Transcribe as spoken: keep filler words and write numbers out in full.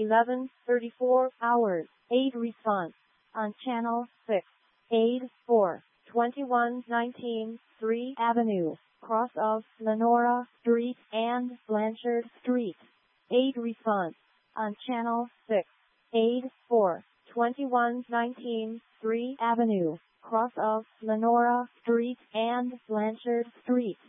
eleven thirty-four hours, aid response. On channel six. Aid four. twenty-one nineteen, three Avenue, cross of Lenora Street and Blanchard Street. Aid response. On channel six. Aid four. twenty-one nineteen, three Avenue, cross of Lenora Street and Blanchard Street.